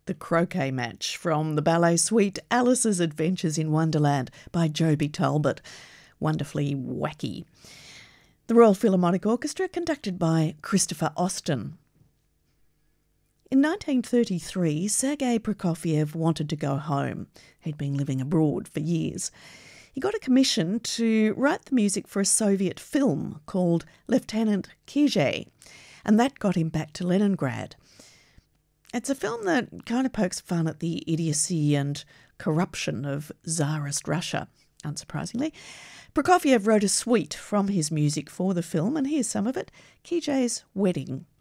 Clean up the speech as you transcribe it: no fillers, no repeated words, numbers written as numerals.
The Croquet Match from the ballet suite Alice's Adventures in Wonderland by Joby Talbot. Wonderfully wacky. The Royal Philharmonic Orchestra conducted by Christopher Austin. In 1933, Sergei Prokofiev wanted to go home. He'd been living abroad for years. He got a commission to write the music for a Soviet film called Lieutenant Kizhe, and that got him back to Leningrad. It's a film that kind of pokes fun at the idiocy and corruption of Tsarist Russia, unsurprisingly. Prokofiev wrote a suite from his music for the film, and here's some of it, Kije's Wedding.